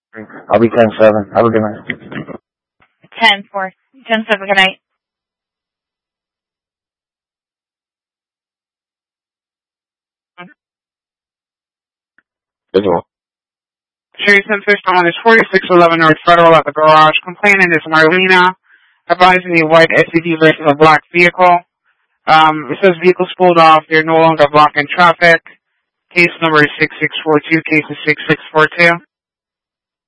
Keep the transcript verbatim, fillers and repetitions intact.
I'll be ten seven. Have a good night. ten four. ten seven. Good night. Visual. Jason Fishman is forty-six eleven North Federal at the garage. Complainant is Marlena, advising the white S U V versus a black vehicle. Um, it says vehicles pulled off. They're no longer blocking traffic. Case number is six six four two. Case is six six four two.